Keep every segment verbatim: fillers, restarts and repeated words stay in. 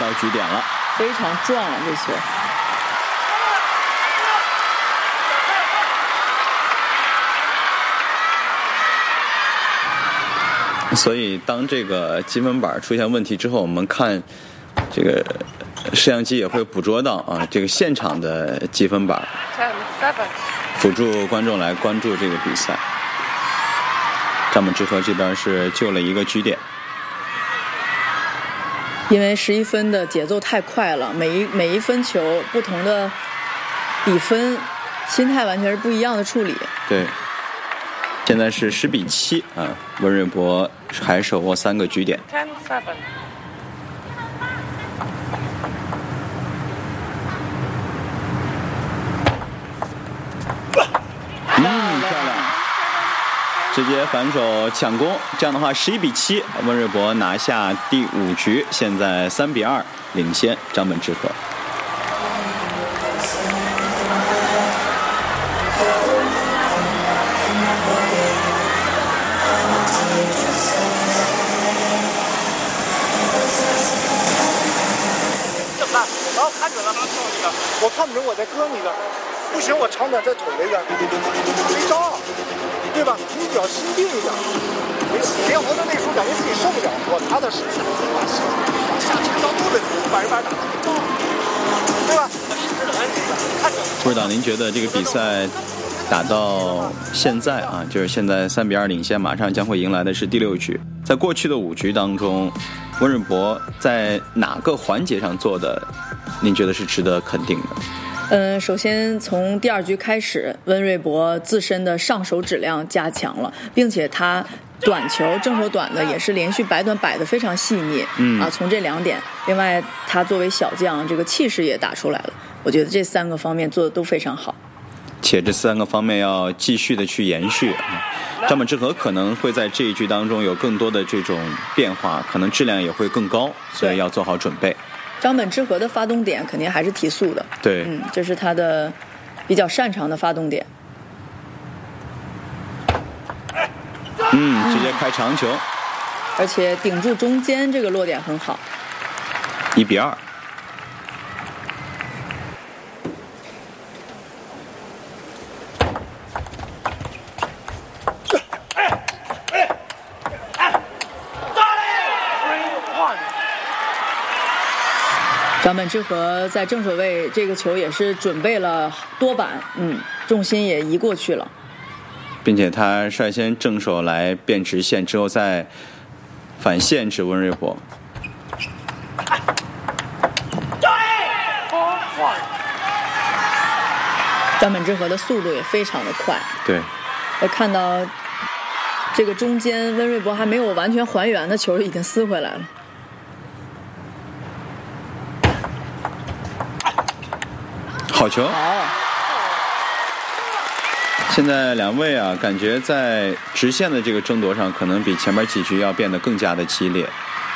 到局点了， 非常壮啊这球。 所以当这个积分板出现问题之后，我们看这个摄像机也会捕捉到啊这个现场的积分板，辅助观众来关注这个比赛。张本智和这边是救了一个局点， 因为十一分的节奏太快了，每一每一分球不同的比分，心态完全是不一样的处理。 对。现在是十比七啊，温瑞博还手握三个局点。 嗯， 漂亮，直接反手抢攻，这样的话十一比七，温瑞博拿下第五局，现在三比二领先张本智和。 我看不准我在搁你的，不行，我长点在腿这边，没招，对吧？你只要心定一点。连红的那时候感觉自己受不了，我踏踏实实把心往下沉到肚子里，把人把打，对吧？看着。 不知道您觉得这个比赛打到现在啊，就是现在三比二领先，马上将会迎来的是第六局。在过去的五局当中，温瑞博在哪个环节上做的？您觉得是值得肯定的？ 嗯，首先从第二局开始，温瑞博自身的上手质量加强了，并且他短球正手短的也是连续摆短摆得非常细腻。嗯啊，从这两点，另外他作为小将，这个气势也打出来了。我觉得这三个方面做的都非常好。 且这三个方面要继续的去延续。张本智和可能会在这一局当中有更多的这种变化，可能质量也会更高，所以要做好准备。 张本智和的发动点肯定还是提速的， 对， 嗯，这是他的比较擅长的发动点。 嗯，直接开长球， 而且顶住中间这个落点很好。 一比二。 张本智和在正手位这个球也是准备了多板，嗯，重心也移过去了， 并且他率先正手来变直线，之后再反线至温瑞博。 张本智和的速度也非常的快， 对， 我看到这个中间温瑞博还没有完全还原的球已经撕回来了。 好球！ 好， 现在两位啊，感觉在直线的这个争夺上，可能比前面几局要变得更加的激烈。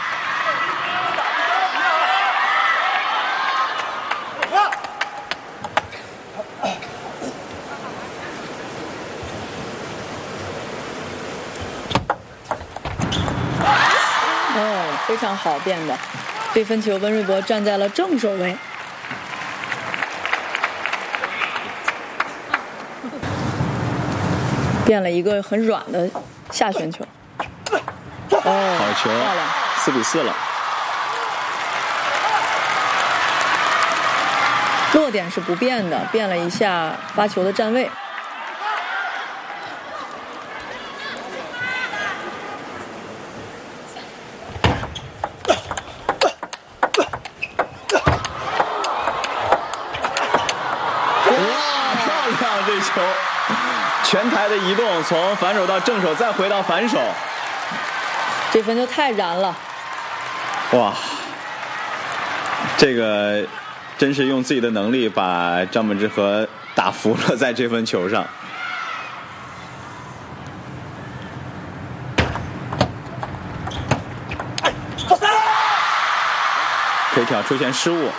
哦，非常好变的，这分球温瑞博站在了正手位。变了一个很软的下旋球，哦， 好球， 漂亮， 四比四了。 落点是不变的，变了一下发球的站位。 哇，漂亮这球！全台的移动，从反手到正手，再回到反手， 这分球太燃了！ 哇，这个真是用自己的能力把张本智和打服了，在这分球上。推挑出现失误，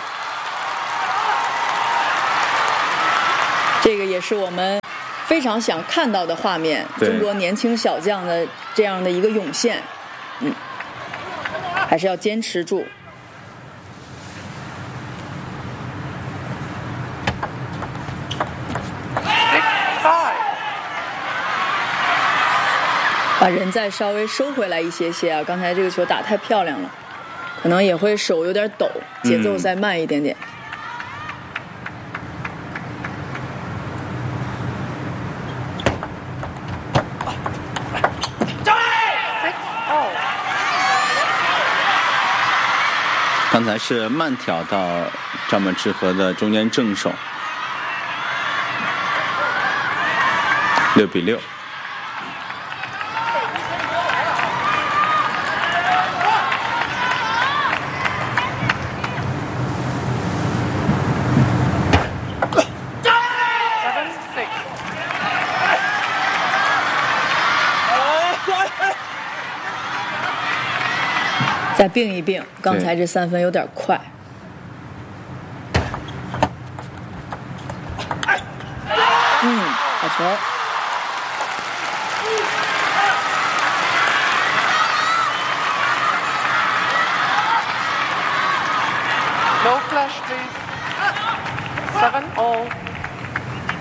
这个也是我们非常想看到的画面，中国年轻小将的这样的一个涌现，嗯，还是要坚持住。 把人再稍微收回来一些些啊！刚才这个球打太漂亮了，可能也会手有点抖，节奏再慢一点点。 刚才是慢挑到赵本智和的中间正手，六比六。 再并一并，刚才这三分有点快。嗯，好球。 No flash, please. Seven all.